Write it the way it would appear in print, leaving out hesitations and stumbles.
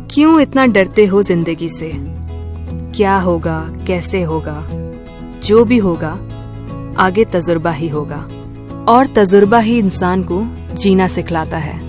क्यों इतना डरते हो जिंदगी से? क्या होगा, कैसे होगा? जो भी होगा आगे तजुर्बा ही होगा, और तजुर्बा ही इंसान को जीना सिखलाता है।